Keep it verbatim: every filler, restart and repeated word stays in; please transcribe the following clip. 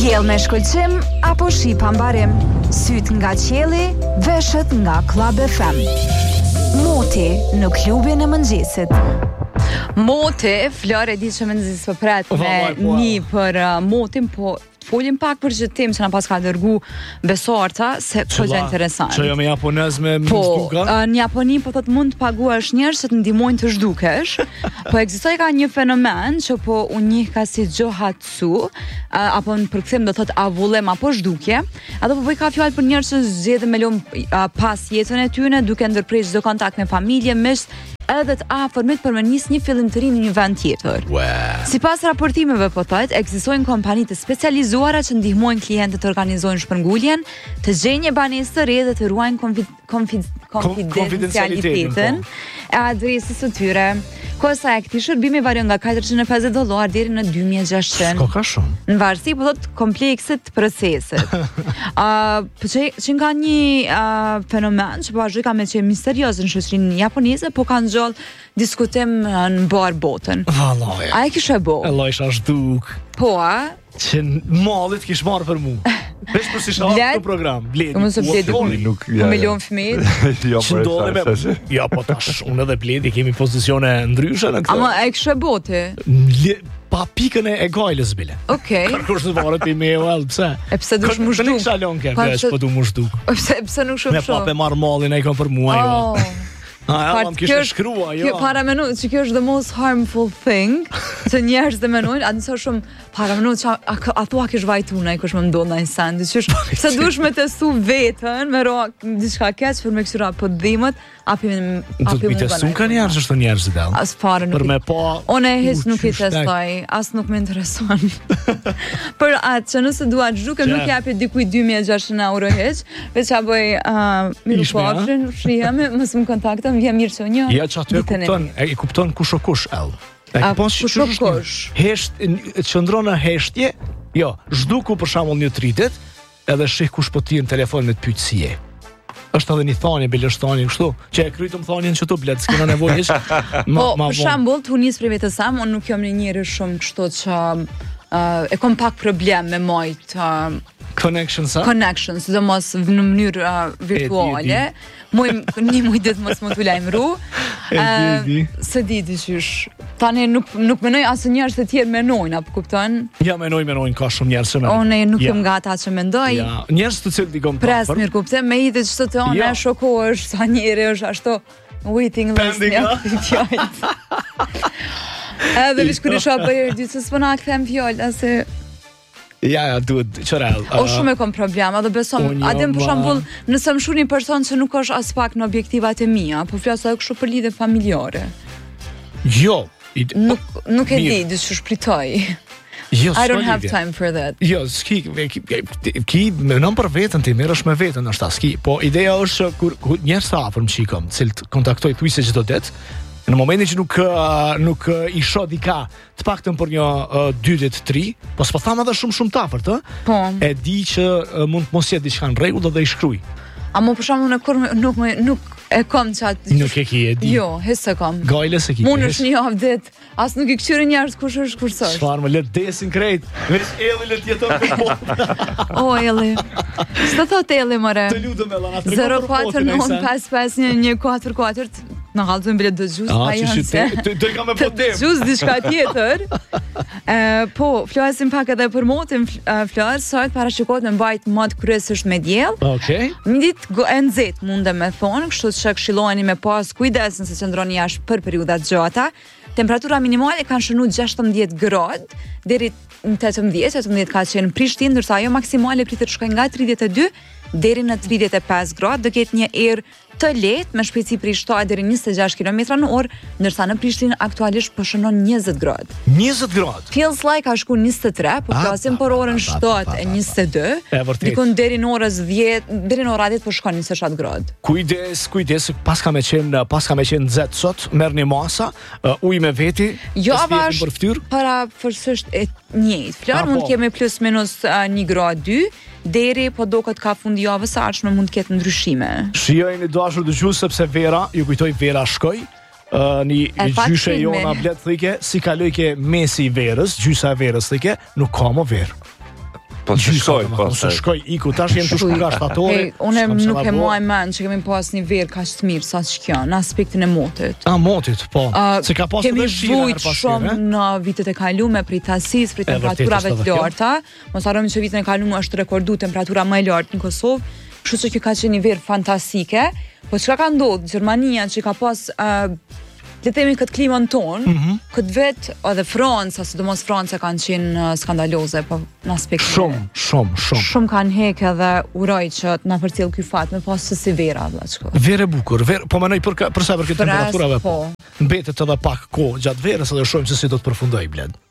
Diell me shkëlqim apo shi pa mbarim. Syt nga qielli, veshët nga Club F M. Moti në klubin e mëngjesit. Moti, Flore di që mëngjesit po pret me një për uh, motin, po folim pak për që tim që na pas ka dërgu Besorta, se koja interesant. Që jo me japonez me po, zhduka? Uh, në Japoni po thot mund të paguash njerëz që të ndihmojnë të zhdukesh. Po ekzistoi ka një fenomen që po u njeh ka si Johatsu, uh, apo në përkthim do thot avullem apo zhdukje. Ato po bëj ka fjalë për njerëz që zgjedhin me lum uh, pas jetën e tyre, duke ndërprerë çdo kontakt me familje, mes edhe të afërmit për me nis një fillim të ri në një vend tjetër. Wow. Sipas raportimeve po thotë, ekzistojnë kompani të specializuara që ndihmojnë klientët të organizojnë shpërnguljen, të gjejnë një banesë të re dhe të ruajnë konfi- konfi- konfidencialitetin e adresës së tyre. Kosta e këtij shërbimi varion nga katërqind e pesëdhjetë dollar deri në dy mijë e gjashtëqind. Shko ka shumë. Në varësi po thot kompleksit të procesit. uh, po që, që nga një uh, fenomen që po vazhdoi ka me qenë misterioz në shoqërinë japoneze, po kanë gjallë diskutim në mbar botën. Vallaj. A e kishe bo? Allah isha zhduk. Po, a? Që mallit kish marrë për mu. Vesh për si shahar këtë program. Bledi. Këmë se bledi nuk ku milion fëmijë. Jo, Që ndodhe me... Ja, po tash, unë edhe Bledi kemi pozicione ndryshe në këtë. Ama e kishe bo ti? Lje, pa pikën e gajlës bile. Okej. Kërkush të varet për me e well, pse? E pse dush mu Kërkush zhduk? në shalon ke, Pa, vesh pse- po du mu zhduk. Pse, pse nuk shumë Me pape marrë mallin e i kam për mua, jo. Oh. A, ja, Fakt, më kjo kishte është- shkrua, jo. Kjo para menu, që kjo është the most harmful thing që njerëz dhe menojnë, atë nëse shumë para menu që a, a, a thua kish vajtuna i kush më ndodh ndaj send, qysh se dush me testu vetën, me ro diçka keq për me këshira po dhimbët, api Do api të mi testu ka njerëz është njerëz del. As fare nuk. Për me pa. Unë hiç u, nuk i qysh tek. testoj, as nuk më intereson. Për atë që nëse dua të zhdukem Qa? nuk japi dikujt dy mijë e gjashtëqind euro hiç, veç ja bëj uh, miru Ishme, a? pafshin, shihemi, mos më kontakton, vjen mirë që një. Ja që aty e ditën e kupton, e i kupton kush o kush, el. E A, ke pas kush që o është një kush? Hesht, n- qëndron në heshtje, jo, zhduku për shembull një tritit, edhe shih kush po ti në telefon me të pyet si je. Është edhe një thanje, bilështani, kështu, që e krytëm thanjen që tu blet, s'kena nevojë hiç. Ma, Po, ma për vonë. shembull, tu nis për vetë sam, unë nuk jam një njeri shumë kështu që uh, e kom pak problem me mojt uh, Connection sa? connections, sidomos në mënyrë uh, virtuale. Muj një muj ditë mos më t'u lajmëru. E di, e di. Se di diqysh. Tani nuk nuk menoj asë njerëz të tjerë menojnë, apo kupton? Ja, menoj, menojnë, ka shumë njerëz që menojnë. Unë nuk Ja. jam nga ata që mendoj. Ja, njerëz të cilët i kom Pres papër. mirë kuptem, me i dhe çdo të ona Ja. e shokohesh sa njeri është ashtu waiting list Pending, një a? fjalë. Edhe vish kur isha për dy se s'po na kthem fjalë, se Ja, ja, duhet, qërel. o shumë e kom problema, dhe besom, unë jam, adem për a- shembull, nëse më shur një person që nuk është as pak në objektivat e mia, po flas edhe kështu për lidhje familjare. Jo, i, Nuk nuk e di, mirë. diçka shpritoj. jo, I don't s'ka have lidhje. time for that. Jo, s'ki, ki, ki, ki me nëm për vetën ti, merresh me vetën është ta, s'ki. Po ideja është që kur, kur njerëz të afërm që i kam, cilët kontaktoj thuajse çdo ditë, në momentin që nuk uh, nuk uh, i shoh dika, të paktën për një uh, dy ditë, tri, po s'po tham edhe shumë shumë të afërt, ë? Po. E di që uh, mund të mos jetë diçka në rregull dhe i shkruaj. A më për shembull në kur me- nuk më nuk e kam çat. Nuk e ki, e di. Jo, hes e kam. Gajles e ki. Mund është një javë ditë, as nuk i këshyre njerëz kush është kush është. Çfarë më let desin krejt, veç elli let jeton për po. O, Elli. S'të thot Elli, more. Të lutem ella na zero katër nëntë pesë pesë një një katër katër në halzën bile dëgjus Ah, pa që janë shi se te, të kam me po tem. dëgjus diçka tjetër. E, po, flasim pak edhe për motin, fl- e, Flor, sot parashikohet me mbajt mod kryesisht me diell. Okej. Një ditë go- e nxehtë mundem me thonë, kështu që këshilloheni me pas kujdes nëse qëndroni jashtë për periudha të gjata. Temperatura minimale kanë shënuar gjashtëmbëdhjetë gradë deri në tetëmbëdhjetë, tetëmbëdhjetë ka qenë në Prishtinë, ndërsa ajo maksimale pritet të shkojë nga tridhjetë e dy deri në tridhjetë e pesë gradë, do ketë një erë të lehtë me shpejtësi prej shtatë deri njëzet e gjashtë kilometra në orë, ndërsa në Prishtinë aktualisht po shënon njëzet gradë. njëzet gradë. Feels like ka shku njëzet e tre, po Ah, flasim pa, për pa, orën pa, pa, shtatë pa, e pa. njëzet e dy. E vërtet. Dikon deri në orës dhjetë, deri në ora dhjetë po shkon njëzet e shtatë gradë. Kujdes, kujdes, pas ka me qenë, pas ka me qenë nxehtë sot, merr një masa, uh, ujë me veti, Jo, të ava shtjepin për fytyrë. para fërsisht e njëjtë. Flor Ah, mund po. të kemi plus minus uh, një gradë dy, deri po do këtë ka fundi javës së ardhshme mund të ketë ndryshime. Shijojeni dashur dëgjues sepse Vera, ju kujtoj Vera shkoj. Uh, një E pa gjyshe filmin. jona blet thike, si kaloj ke mesi i verës, gjysa e verës thike, nuk ka më verë. Po të shkoj, po se shkoj iku tash jemi të shku nga shtatori. Unë nuk e moj mend që kemi pas një verë kaq të mirë sa që në aspektin e motit. Ah, motit, po. Se ka pas kemi vujt shumë në vitet e kalume për tasisë, për temperaturave të larta. Mos harrojmë që vitin e kaluar është rekordu temperatura më e lartë në Kosovë, kështu që kjo ka qenë një verë fantastike. Po çka ka ndodhur? Gjermania që ka pas le të themi këtë klimën tonë, mm -hmm. këtë vetë edhe Franca, sidomos Franca kanë qenë skandaloze po në aspektin. Shumë, shumë, shumë. Shumë kanë hek edhe uroj që na përcjell ky fat me pas si vera vëllachko. Verë e bukur, verë, po mendoj për për sa për këtë temperaturave. Po. Mbetet edhe pak kohë gjatë verës edhe shohim se si do të përfundoj bled.